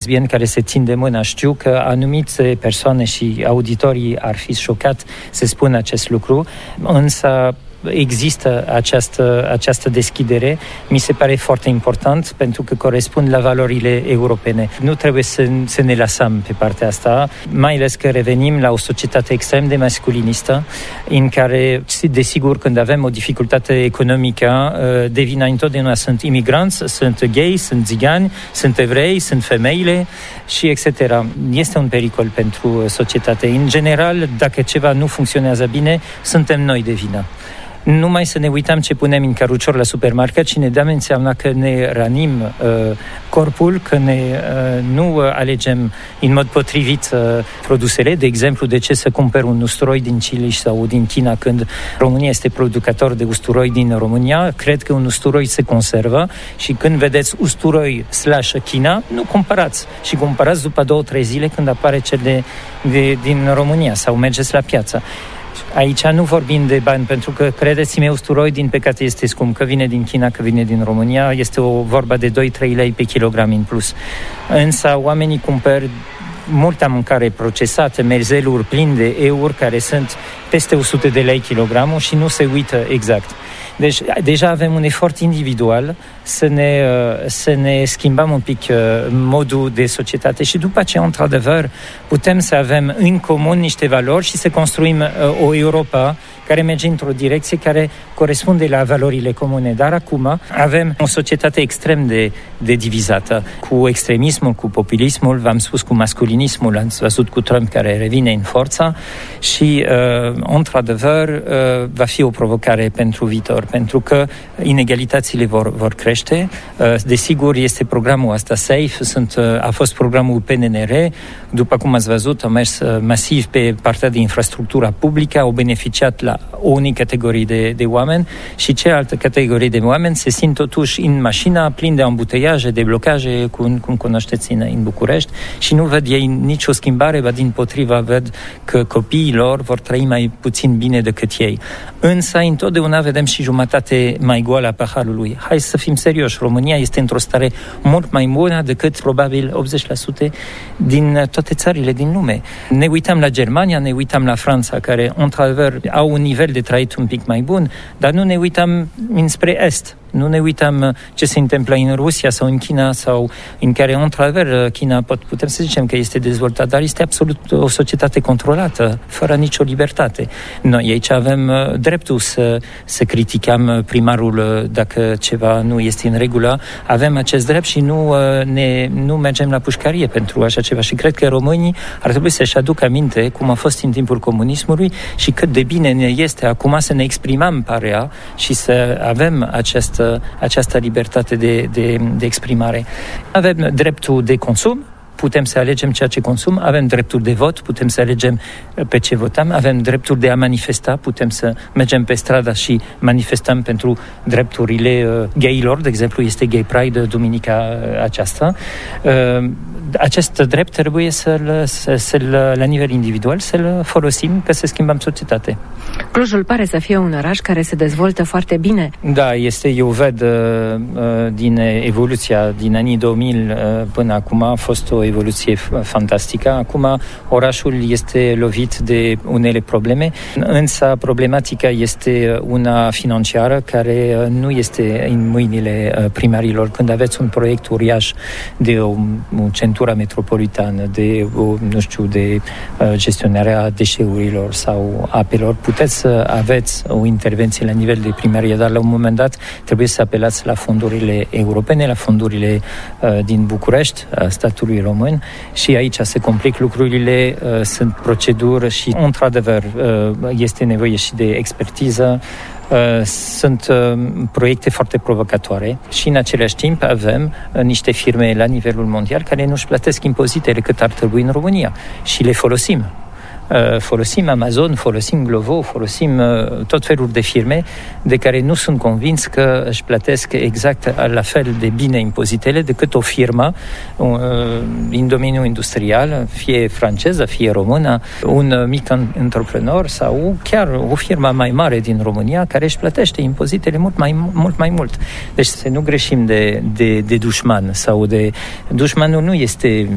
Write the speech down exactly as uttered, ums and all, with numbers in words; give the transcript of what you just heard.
lesbieni care se țin de mână. Știu că anumite persoane și auditorii ar fi șocat să spun acest lucru, însă există această, această deschidere. Mi se pare foarte important pentru că corespund la valorile europene. Nu trebuie să, să ne lăsăm pe partea asta, mai ales că revenim la o societate extrem de masculinistă, în care, desigur, când avem o dificultate economică, de vina întotdeauna sunt imigranți, sunt gay, sunt țigani, sunt evrei, sunt femeile și et cetera. Este un pericol pentru societate. În general, dacă ceva nu funcționează bine, suntem noi de vină. Numai să ne uităm ce punem în cărucior la supermarket și ne dăm seama că ne ranim uh, corpul, că ne, uh, nu alegem în mod potrivit uh, produsele. De exemplu, de ce să cumpăr un usturoi din Chile sau din China când România este producător de usturoi din România? Cred că un usturoi se conservă și când vedeți usturoi slash China, nu cumpărați. Și cumpărați după două, trei zile când apare cel de, de, din România sau mergeți la piață. Aici nu vorbim de bani, pentru că, credeți-mă, usturoi din păcate este scump, că vine din China, că vine din România, este o vorba de doi trei lei pe kilogram în plus. Însă oamenii cumpăr multă mâncare procesată, merzeluri pline de euri care sunt peste o sută de lei kilogramul și nu se uită exact. Deci deja avem un efort individual să ne, să ne schimbăm un pic modul de societate și după aceea, într-adevăr, putem să avem în comun niște valori și să construim o Europa care merge într-o direcție care corespunde la valorile comune. Dar acum avem o societate extrem de, de divizată, cu extremismul, cu populismul, v-am spus, cu masculinismul, am văzut cu Trump care revine în forța și, uh, într-adevăr, uh, va fi o provocare pentru viitor, pentru că inegalitățile vor, vor crește. Uh, desigur, este programul ăsta SAFE, sunt, uh, a fost programul P N R, după cum ați văzut, a mers uh, masiv pe partea de infrastructura publică, au beneficiat la o unică categorie de, de oameni și cealaltă categorie de oameni se simt totuși în mașina plin de ambuteiaje, de blocaje, cum, cum cunoașteți în, în București, și nu văd ei nicio schimbare, ba din potriva văd că copiii lor vor trăi mai puțin bine decât ei. Însă, întotdeauna vedem și jumătate mai goală a paharului. Hai să fim serioși, România este într-o stare mult mai bună decât probabil optzeci la sută din toate țările din lume. Ne uităm la Germania, ne uităm la Franța, care, într-adevăr, au un nivel de trait un pic mai bun, dar nu ne uităm înspre Est. Nu ne uităm ce se întâmplă în Rusia sau în China, sau în care, într-adevăr, China putem să zicem că este dezvoltat, dar este absolut o societate controlată, fără nicio libertate. Noi aici avem dreptul să, să criticăm primarul dacă ceva nu este în regulă. Avem acest drept și nu, ne, nu mergem la pușcărie pentru așa ceva. Și cred că românii ar trebui să-și aducă aminte cum a fost în timpul comunismului și cât de bine ne este acum să ne exprimăm părerea și să avem acest această libertate de, de, de exprimare. Avem dreptul de consum, putem să alegem ceea ce consum, avem dreptul de vot, putem să alegem pe ce votăm, avem dreptul de a manifesta, putem să mergem pe stradă și manifestăm pentru drepturile uh, gayilor, de exemplu, este Gay Pride duminica aceasta. Uh, acest drept trebuie să-l, să, să-l, la nivel individual, să-l folosim ca să schimbăm societatea. Clujul pare să fie un oraș care se dezvoltă foarte bine. Da, este, eu ved uh, din evoluția din anii două mii uh, până acum a fost o evoluție fantastică. Acum orașul este lovit de unele probleme, însă problematica este una financiară care nu este în mâinile primarilor. Când aveți un proiect uriaș de o, o centură metropolitană, de o, nu știu, de gestionarea deșeurilor sau apelor, puteți să aveți o intervenție la nivel de primărie, dar la un moment dat trebuie să apelați la fondurile europene, la fondurile uh, din București, a statului român, și aici se complic lucrurile, uh, sunt proceduri și, într-adevăr, uh, este nevoie și de expertiză. Uh, sunt uh, proiecte foarte provocatoare și în același timp avem uh, niște firme la nivelul mondial care nu își plătesc impozitele cât ar trebui în România și le folosim. Uh, folosim Amazon, folosim Glovo, folosim uh, tot felul de firme de care nu sunt convins că își plătesc exact la fel de bine impozitele decât o firmă uh, în domeniul industrial, fie franceză, fie română, un mic antreprenor sau chiar o firmă mai mare din România care își plătește impozitele mult mai mult. Mai mult. Deci să nu greșim de, de, de dușman sau de... Dușmanul nu este